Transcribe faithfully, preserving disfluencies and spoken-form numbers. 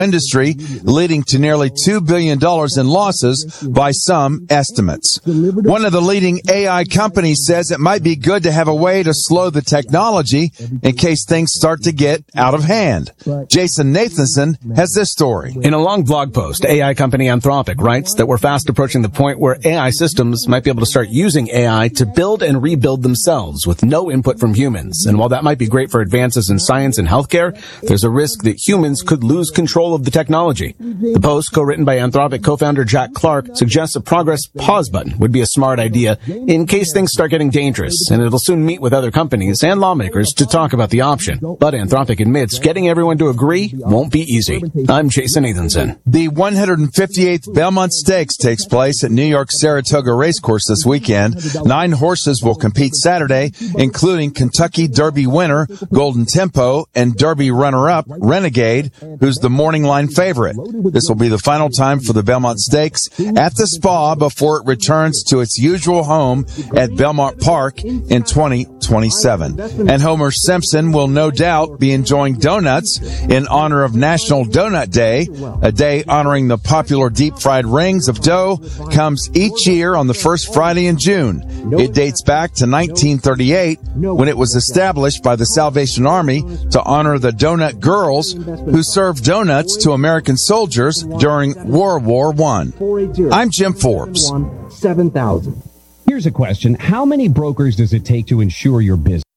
industry, leading to nearly two billion dollars in losses by some estimates. One of the leading A I companies says it might be good to have a way to slow the technology in case things start to get out of hand. Jason Nathanson has this story. In a long blog post, A I company Anthropic writes that we're fast approaching the point where A I systems might be able to start using A I to build and rebuild themselves with no input from humans. And while that might be great for advances in science and healthcare, there's a risk that humans could lose control of the technology. The post, co-written by Anthropic co-founder Jack Clark, suggests a progress pause button would be a smart idea in case things start getting dangerous, and it'll soon meet with other companies and lawmakers to talk about the option. But Anthropic admits getting everyone to agree won't be easy. I'm Jason Nathanson. The one hundred fifty-eighth Belmont Stakes takes place at New York's Saratoga Racecourse this weekend. Nine horses will compete Saturday, including Kentucky Derby winner Golden Tempo and Derby runner-up Renegade, who's the morning line favorite. This will be the final time for the Belmont Stakes at the Spa before it returns to its usual home at Belmont Park in twenty twenty-seven. And Homer Simpson will no doubt be enjoying donuts in honor of National Donut Day. A day honoring the popular deep-fried rings of dough comes each year on the first Friday in June. It dates back to nineteen thirty-eight when it was established by the Salvation Army to honor the Donut Girls who served donuts to American soldiers during World War One. I'm Jim Forbes. Here's a question. How many brokers does it take to insure your business?